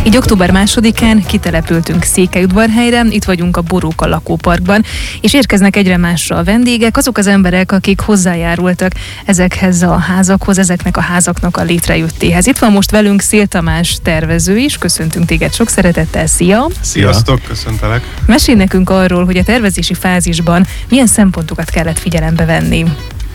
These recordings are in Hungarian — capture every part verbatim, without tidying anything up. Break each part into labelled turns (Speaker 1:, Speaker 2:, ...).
Speaker 1: Így október másodikán kitelepültünk Székelyudvarhelyre, itt vagyunk a Boróka lakóparkban, és érkeznek egyre másra a vendégek, azok az emberek, akik hozzájárultak ezekhez a házakhoz, ezeknek a házaknak a létrejöttéhez. Itt van most velünk Szél Tamás tervező is, köszöntünk téged sok szeretettel, szia!
Speaker 2: Sziasztok, köszöntelek!
Speaker 1: Mesélj nekünk arról, hogy a tervezési fázisban milyen szempontokat kellett figyelembe venni.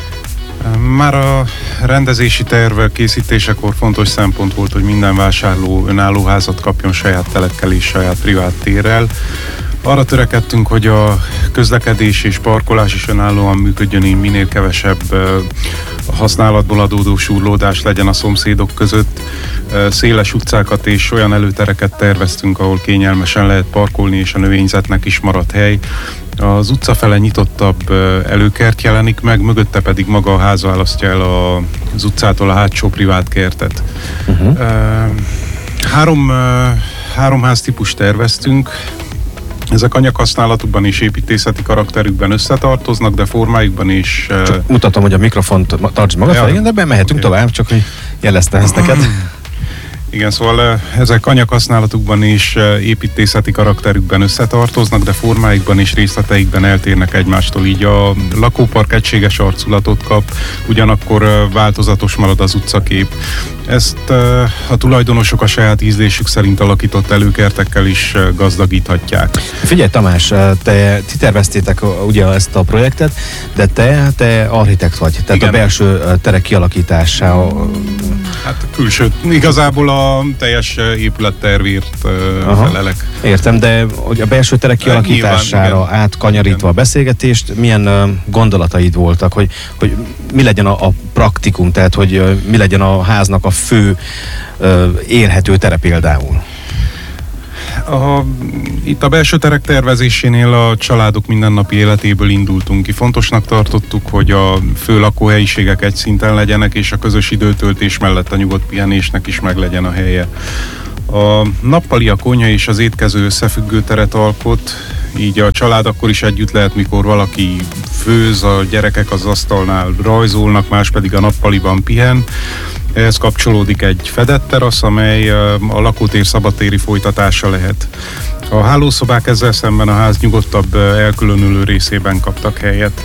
Speaker 2: Már a rendezési terv készítésekor fontos szempont volt, hogy minden vásárló önálló házat kapjon saját telekkel és saját privát térrel. Arra törekedtünk, hogy a közlekedés és parkolás is önállóan működjön, így minél kevesebb használatból adódó súrlódás legyen a szomszédok között. Széles utcákat és olyan előtereket terveztünk, ahol kényelmesen lehet parkolni, és a növényzetnek is marad hely. Az utca fele nyitottabb előkert jelenik meg, mögötte pedig maga a ház választja el az utcától a hátsó privát kertet. Uh-huh. Három, három háztípus terveztünk. Ezek anyaghasználatukban és építészeti karakterükben összetartoznak, de formájukban is...
Speaker 3: Csak mutatom, hogy a mikrofont tartsd magad fel, ja, de bemehetünk okay. tovább, csak hogy jeleztem ezt neked.
Speaker 2: Igen, szóval ezek anyaghasználatukban és építészeti karakterükben összetartoznak, de formáikban és részleteikben eltérnek egymástól, így a lakópark egységes arculatot kap, ugyanakkor változatos marad az utcakép. Ezt a tulajdonosok a saját ízlésük szerint alakított előkertekkel is gazdagíthatják.
Speaker 3: Figyelj Tamás, te, ti terveztétek ugye ezt a projektet, de te, te architekt vagy, tehát igen. A belső terek kialakítása...
Speaker 2: Hát külső, igazából a teljes épülettervért felelek.
Speaker 3: Értem, de hogy a belső terek kialakítására nyilván, átkanyarítva igen. a beszélgetést, milyen gondolataid voltak, hogy, hogy mi legyen a, a praktikum, tehát hogy mi legyen a háznak a fő érhető tere például?
Speaker 2: A, itt a belső terek tervezésénél a családok mindennapi életéből indultunk ki. Fontosnak tartottuk, hogy a fő lakóhelyiségek egy szinten legyenek, és a közös időtöltés mellett a nyugodt pihenésnek is meg legyen a helye. A nappali, a konyha és az étkező összefüggő teret alkot, így a család akkor is együtt lehet, mikor valaki főz, a gyerekek az asztalnál rajzolnak, más pedig a nappaliban pihen. Ehhez kapcsolódik egy fedett terasz, amely a lakótér szabadtéri folytatása lehet. A hálószobák ezzel szemben a ház nyugodtabb, elkülönülő részében kaptak helyet.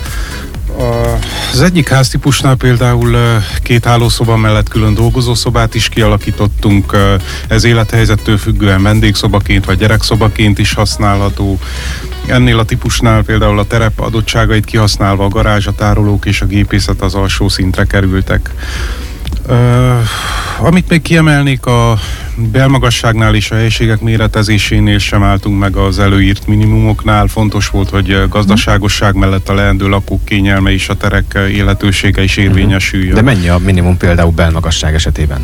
Speaker 2: Az egyik háztípusnál például két hálószoba mellett külön dolgozószobát is kialakítottunk, ez élethelyzettől függően vendégszobaként vagy gyerekszobaként is használható. Ennél a típusnál például a terep adottságait kihasználva a garázs, a tárolók és a gépészet az alsó szintre kerültek. Uh, amit még kiemelnék, a belmagasságnál és a helyiségek méretezésénél sem álltunk meg az előírt minimumoknál. Fontos volt, hogy gazdaságosság mellett a leendő lakók kényelme és a terek élhetősége is érvényesüljön.
Speaker 3: De mennyi a minimum például belmagasság esetében?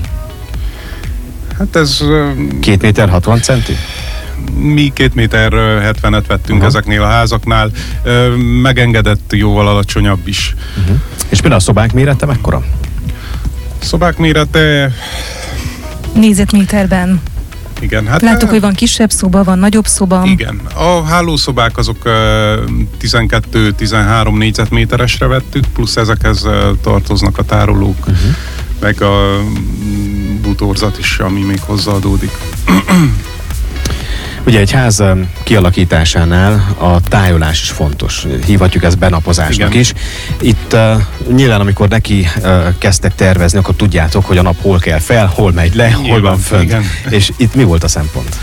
Speaker 2: Hát ez...
Speaker 3: Két méter hatvan centi?
Speaker 2: Mi két méter hetvenet vettünk uh-huh. ezeknél a házaknál, megengedett jóval alacsonyabb is.
Speaker 3: Uh-huh. És például a szobák mérete mekkora?
Speaker 2: Szobák mérete...
Speaker 1: Négyzetméterben.
Speaker 2: Igen, hát...
Speaker 1: Láttuk, hogy van kisebb szoba, van nagyobb szoba.
Speaker 2: Igen. A hálószobák azok tizenkettő-tizenhárom négyzetméteresre vettük, plusz ezekhez tartoznak a tárolók, uh-huh. meg a bútorzat is, ami még hozzáadódik.
Speaker 3: Ugye egy ház kialakításánál a tájolás is fontos. Hívhatjuk ezt benapozásnak igen. is. Itt uh, nyilván, amikor neki uh, kezdtek tervezni, akkor tudjátok, hogy a nap hol kell fel, hol megy le, nyilván, hol van fönt. Igen. És itt mi volt a szempont?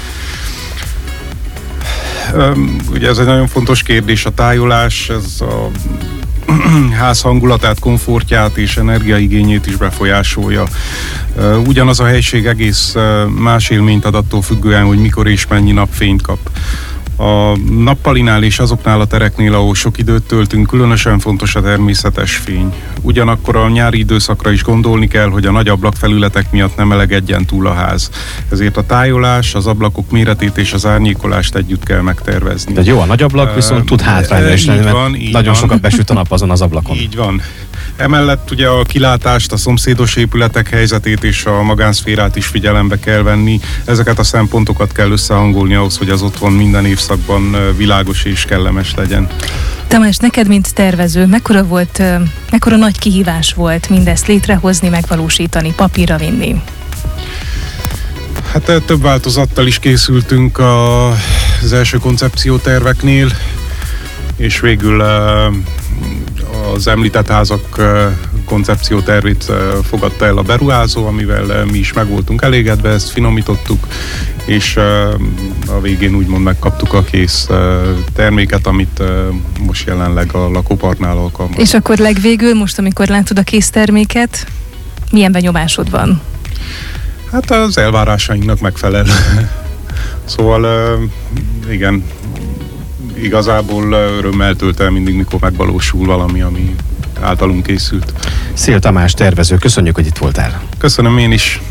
Speaker 2: Um, ugye ez egy nagyon fontos kérdés, a tájolás, ez a ház hangulatát, komfortját és energiaigényét is befolyásolja. Ugyanaz a helység egész más élményt ad attól függően, hogy mikor és mennyi napfényt kap. A nappalinál és azoknál a tereknél, ahol sok időt töltünk, különösen fontos a természetes fény. Ugyanakkor a nyári időszakra is gondolni kell, hogy a nagy ablakfelületek miatt nem melegedjen túl a ház. Ezért a tájolás, az ablakok méretét és az árnyékolást együtt kell megtervezni.
Speaker 3: De jó, a nagy ablak viszont uh, tud hátrányra is lenni, mert van, nagyon van. sokat besüt a nap azon az ablakon.
Speaker 2: Így van. Emellett ugye a kilátást, a szomszédos épületek helyzetét és a magánszférát is figyelembe kell venni. Ezeket a szempontokat kell összehangolni ahhoz, hogy az otthon minden évszakban világos és kellemes legyen.
Speaker 1: Tamás, neked, mint tervező, mekkora volt, mekkora nagy kihívás volt mindezt létrehozni, megvalósítani, papírra vinni?
Speaker 2: Hát több változattal is készültünk a, az első koncepcióterveknél, és végül az említett házak koncepciótervét fogadta el a beruházó, amivel mi is meg voltunk elégedve, ezt finomítottuk, és a végén úgymond megkaptuk a kész terméket, amit most jelenleg a lakóparknál alkalmazunk.
Speaker 1: És akkor legvégül, most amikor látod a kész terméket, milyen benyomásod van?
Speaker 2: Hát az elvárásainknak megfelel. Szóval igen, igazából örömmel tölt el mindig, mikor megvalósul valami, ami általunk készült.
Speaker 3: Szél Tamás tervező, köszönjük, hogy itt voltál.
Speaker 2: Köszönöm én is.